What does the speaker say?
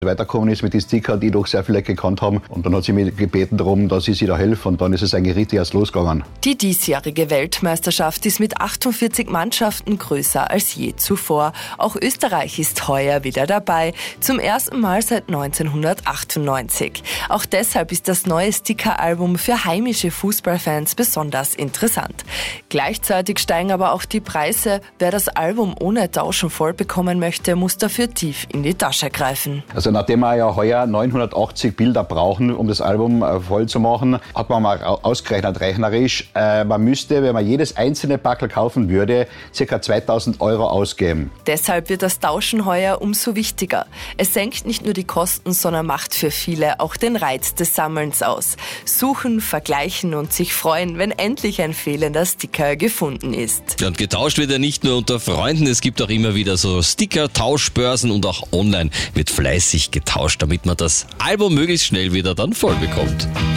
weitergekommen ist mit den Stickern, die doch sehr viele gekannt haben. Und dann hat sie mich gebeten darum, dass ich sie da helfe. Und dann ist es eigentlich richtig erst losgegangen. Die diesjährige Weltmeisterschaft ist mit 48 Mannschaften größer als je zuvor. Auch Österreich ist heuer wieder dabei. Zum ersten Mal seit 1998. Auch deshalb ist das neue Sticker-Album für heimische Fußballfans besonders interessant. Gleichzeitig steigen aber auch die Preise. Wer das Album ohne Tauschen voll bekommen möchte, muss dafür tief in die Tasche greifen. Also nachdem wir ja heuer 980 Bilder brauchen, um das Album voll zu machen, hat man mal ausgerechnet rechnerisch, man müsste, wenn man jedes einzelne Packel kaufen würde, ca. 2.000 € ausgeben. Deshalb wird das Tauschen heuer umso wichtiger. Es senkt nicht nur die Kosten, sondern macht für viele auch den Reiz des Sammelns aus. Suchen, vergleichen und sich freuen, wenn endlich ein fehlender Sticker gefunden ist. Ja, und getauscht wird ja nicht nur unter Freunden, es gibt auch immer wieder so Sticker-Tauschbörsen und auch online wird fleißig getauscht, damit man das Album möglichst schnell wieder dann voll bekommt.